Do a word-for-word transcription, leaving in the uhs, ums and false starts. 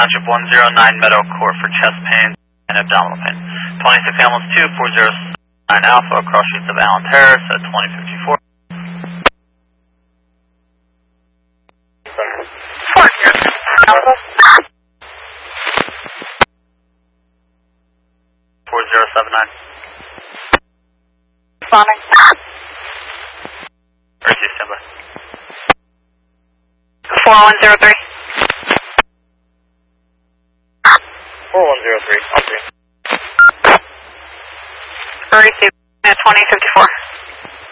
Township one zero nine Meadow Court for chest pain and abdominal pain. twenty-six Ambulance two four zero nine Alpha, cross streets of Allen Terrace at twenty fifty-four. four zero seven nine. Responding. Earth standby. four one zero three. four one zero three, on three. Receive at twenty fifty-four.